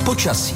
Počasí.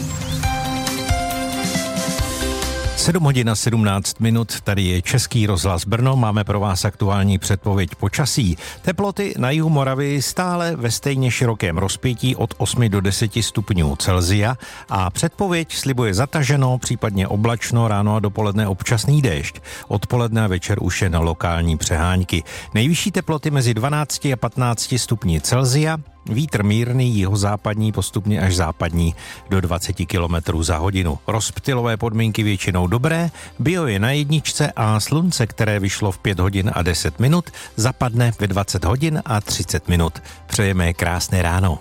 7 hodin a 17 minut, tady je Český rozhlas Brno, máme pro vás aktuální předpověď počasí. Teploty na jihu Moravy stále ve stejně širokém rozpětí od 8 do 10 stupňů Celsia a předpověď slibuje zataženo, případně oblačno, ráno a dopoledne občasný déšť. Odpoledne a večer už jen lokální přehánky. Nejvyšší teploty mezi 12 a 15 stupni Celsia. Vítr mírný, jihozápadní, postupně až západní do 20 km za hodinu. Rozptylové podmínky většinou dobré, bio je na jedničce a slunce, které vyšlo v 5 hodin a 10 minut, zapadne ve 20 hodin a 30 minut. Přejeme krásné ráno.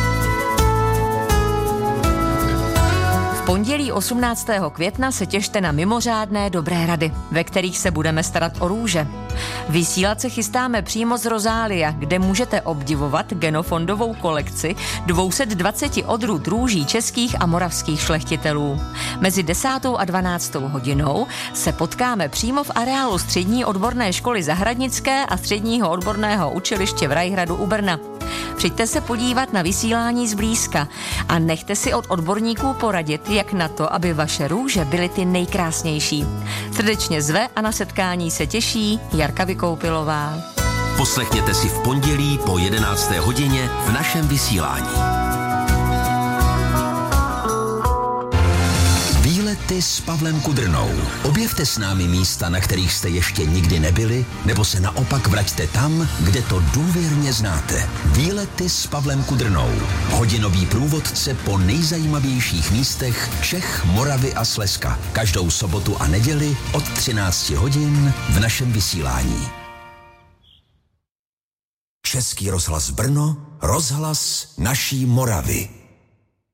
V pondělí 18. května se těšte na mimořádné dobré rady, ve kterých se budeme starat o růže. Vysílat se chystáme přímo z Rozália, kde můžete obdivovat genofondovou kolekci 220 odrůd růží českých a moravských šlechtitelů. Mezi 10. a 12. hodinou se potkáme přímo v areálu Střední odborné školy zahradnické a Středního odborného učiliště v Rajhradu u Brna. Přijďte se podívat na vysílání zblízka a nechte si od odborníků poradit, jak na to, aby vaše růže byly ty nejkrásnější. Srdečně zve a na setkání se těší Jarka Vykoupilová. Poslechněte si v pondělí po 11. hodině v našem vysílání. Výlety s Pavlem Kudrnou. Objevte s námi místa, na kterých jste ještě nikdy nebyli, nebo se naopak vraťte tam, kde to důvěrně znáte. Výlety s Pavlem Kudrnou. Hodinový průvodce po nejzajímavějších místech Čech, Moravy a Slezska. Každou sobotu a neděli od 13 hodin v našem vysílání. Český rozhlas Brno, rozhlas naší Moravy.